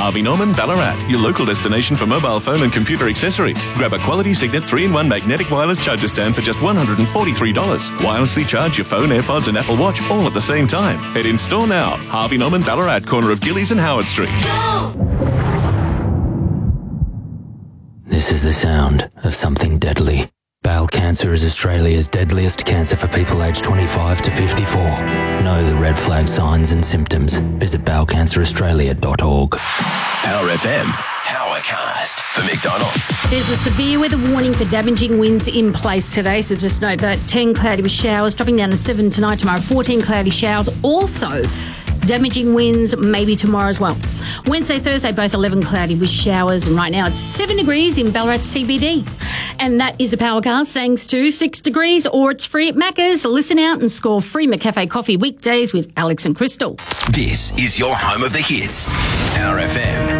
Harvey Norman Ballarat, your local destination for mobile phone and computer accessories. Grab a quality Signet 3-in-1 magnetic wireless charger stand for just $143. Wirelessly charge your phone, AirPods and Apple Watch all at the same time. Head in store now. Harvey Norman Ballarat, corner of Gillies and Howard Street. This is the sound of something deadly. Bowel cancer is Australia's deadliest cancer for people aged 25 to 54. Know the red flag signs and symptoms. Visit bowelcanceraustralia.org. Power FM, Powercast for McDonald's. There's a severe weather warning for damaging winds in place today, so just note that 10 cloudy with showers, dropping down to 7 tonight, tomorrow 14 cloudy showers. Also, damaging winds maybe tomorrow as well. Wednesday, Thursday, both 11 cloudy with showers, and right now it's 7 degrees in Ballarat CBD. And that is a Powercast thanks to 6 degrees, or it's free at Macca's. Listen out and score free McCafe coffee weekdays with Alex and Crystal. This is your home of the hits. Power FM.